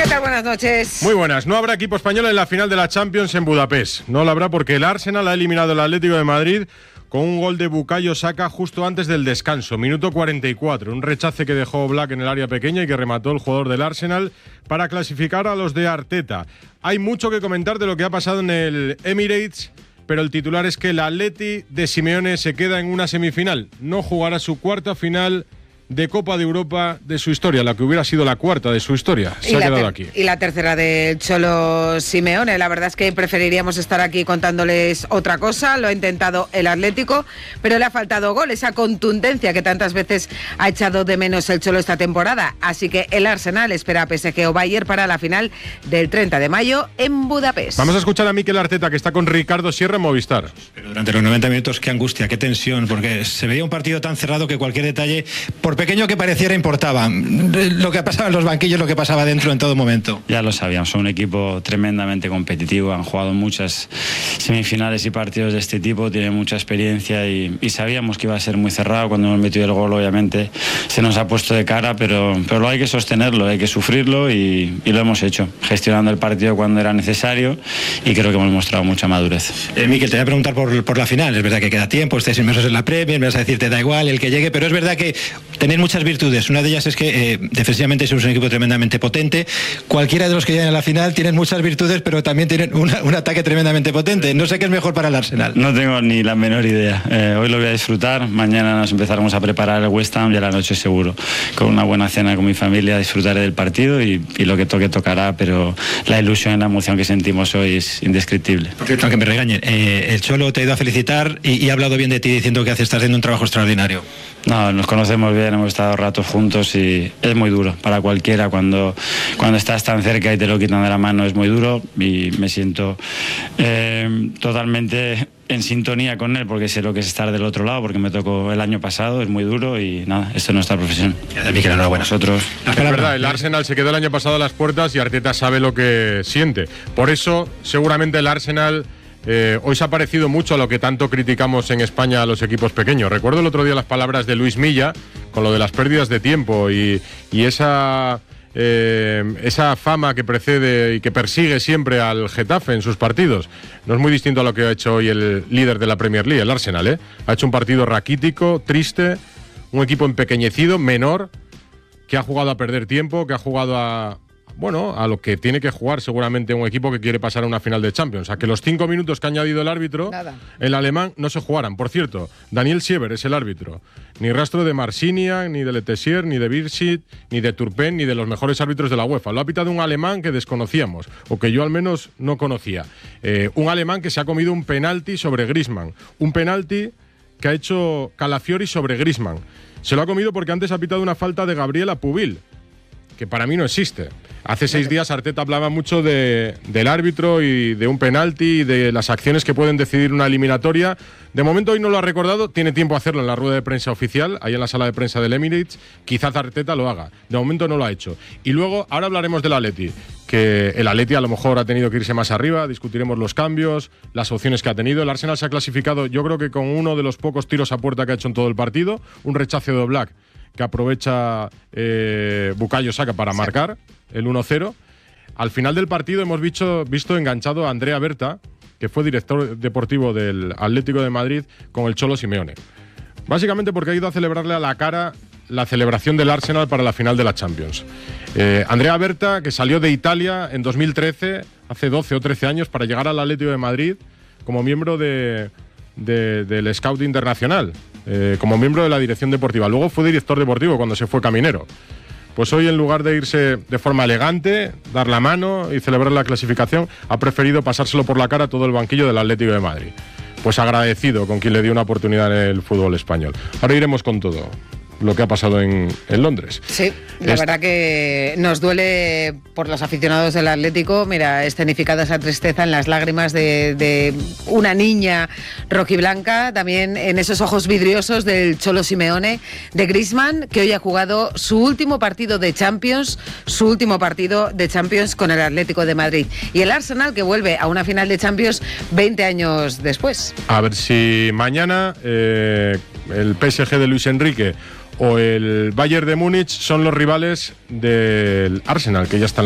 tal? Buenas noches. Muy buenas. No habrá equipo español en la final de la Champions en Budapest. No lo habrá porque el Arsenal ha eliminado al Atlético de Madrid con un gol de Bukayo Saka justo antes del descanso, minuto 44. Un rechace que dejó Oblak en el área pequeña y que remató el jugador del Arsenal para clasificar a los de Arteta. Hay mucho que comentar de lo que ha pasado en el Emirates, pero el titular es que el Atleti de Simeone se queda en una semifinal. No jugará su cuarta final de Copa de Europa de su historia, la que hubiera sido la cuarta de su historia. Se ha quedado aquí. Y la tercera del Cholo Simeone. La verdad es que preferiríamos estar aquí contándoles otra cosa. Lo ha intentado el Atlético, pero le ha faltado gol, esa contundencia que tantas veces ha echado de menos el Cholo esta temporada. Así que el Arsenal espera a PSG o Bayern para la final del 30 de mayo en Budapest. Vamos a escuchar a Mikel Arteta, que está con Ricardo Sierra en Movistar. Pero durante los 90 minutos, qué angustia, qué tensión, porque se veía un partido tan cerrado que cualquier detalle, por pequeño que pareciera, importaba. Lo que pasaba en los banquillos, lo que pasaba dentro en todo momento. Ya lo sabíamos, son un equipo tremendamente competitivo, han jugado muchas semifinales y partidos de este tipo, tienen mucha experiencia y sabíamos que iba a ser muy cerrado. Cuando hemos metido el gol, obviamente se nos ha puesto de cara, pero hay que sostenerlo, hay que sufrirlo y lo hemos hecho, gestionando el partido cuando era necesario, y creo que hemos mostrado mucha madurez. Mikel, te voy a preguntar por la final. Es verdad que queda tiempo, estáis inmersos en la Premier, me vas a decir te da igual el que llegue, pero es verdad que tenéis muchas virtudes. Una de ellas es que defensivamente sois un equipo tremendamente potente. Cualquiera de los que llegan a la final tienen muchas virtudes, pero también tienen un ataque tremendamente potente. No sé qué es mejor para el Arsenal. No tengo ni la menor idea. Hoy lo voy a disfrutar, mañana nos empezaremos a preparar el West Ham y a la noche seguro, con una buena cena con mi familia, disfrutaré del partido y lo que toque tocará, pero la ilusión y la emoción que sentimos hoy es indescriptible. Por cierto, aunque me regañen, el Cholo te ha ido a felicitar y ha hablado bien de ti, diciendo que estás haciendo un trabajo extraordinario. No, nos conocemos bien, hemos estado ratos juntos y es muy duro para cualquiera cuando estás tan cerca y te lo quitan de la mano. Es muy duro y me siento totalmente en sintonía con él, porque sé lo que es estar del otro lado, porque me tocó el año pasado, es muy duro y nada, esto es nuestra profesión. Mikel, enhorabuena. Nosotros. Es verdad, el Arsenal se quedó el año pasado a las puertas y Arteta sabe lo que siente. Por eso, seguramente el Arsenal hoy se ha parecido mucho a lo que tanto criticamos en España a los equipos pequeños. Recuerdo el otro día las palabras de Luis Milla con lo de las pérdidas de tiempo y esa fama que precede y que persigue siempre al Getafe en sus partidos. No es muy distinto a lo que ha hecho hoy el líder de la Premier League, el Arsenal, Ha hecho un partido raquítico, triste, un equipo empequeñecido, menor, que ha jugado a perder tiempo, que ha jugado a lo que tiene que jugar seguramente un equipo que quiere pasar a una final de Champions. A que los 5 minutos que ha añadido el árbitro, el alemán, no se jugaran. Por cierto, Daniel Siever es el árbitro. Ni rastro de Marciniak, ni de Letessier, ni de Birsit, ni de Turpin, ni de los mejores árbitros de la UEFA. Lo ha pitado un alemán que desconocíamos, o que yo al menos no conocía. Un alemán que se ha comido un penalti sobre Griezmann. Un penalti que ha hecho Calafiori sobre Griezmann. Se lo ha comido porque antes ha pitado una falta de Gabriela Pubil, que para mí no existe. Hace 6 días Arteta hablaba mucho del árbitro y de un penalti y de las acciones que pueden decidir una eliminatoria. De momento hoy no lo ha recordado, tiene tiempo a hacerlo en la rueda de prensa oficial, ahí en la sala de prensa del Emirates. Quizás Arteta lo haga, de momento no lo ha hecho. Y luego, ahora hablaremos del Atleti, que el Atleti a lo mejor ha tenido que irse más arriba, discutiremos los cambios, las opciones que ha tenido. El Arsenal se ha clasificado, yo creo que con uno de los pocos tiros a puerta que ha hecho en todo el partido, un rechace de Oblak que aprovecha Bukayo Saka para marcar el 1-0. Al final del partido hemos visto enganchado a Andrea Berta, que fue director deportivo del Atlético de Madrid, con el Cholo Simeone. Básicamente porque ha ido a celebrarle a la cara la celebración del Arsenal para la final de la Champions. Andrea Berta, que salió de Italia en 2013, hace 12 o 13 años, para llegar al Atlético de Madrid como miembro del Scout Internacional, como miembro de la dirección deportiva. Luego fue director deportivo cuando se fue Caminero. Pues hoy, en lugar de irse de forma elegante, dar la mano y celebrar la clasificación, ha preferido pasárselo por la cara a todo el banquillo del Atlético de Madrid. Pues agradecido con quien le dio una oportunidad en el fútbol español. Ahora iremos con todo lo que ha pasado en Londres. Sí, la verdad que nos duele por los aficionados del Atlético. Mira, escenificada esa tristeza en las lágrimas de una niña rojiblanca, también en esos ojos vidriosos del Cholo Simeone, de Griezmann, que hoy ha jugado su último partido de Champions con el Atlético de Madrid. Y el Arsenal, que vuelve a una final de Champions 20 años después. A ver si mañana el PSG de Luis Enrique o el Bayern de Múnich son los rivales del Arsenal, que ya están